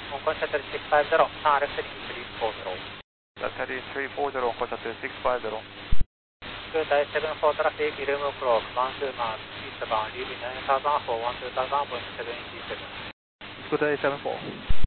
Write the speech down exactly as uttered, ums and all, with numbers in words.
On contact three six five zero, turn left heading three four zero. Left heading three four zero, contact six five zero. Good, I seven four traffic, eleven o'clock, one two miles, eastbound, leaving nine thousand for one two thousand, point seven eight seven. Good day, seven four.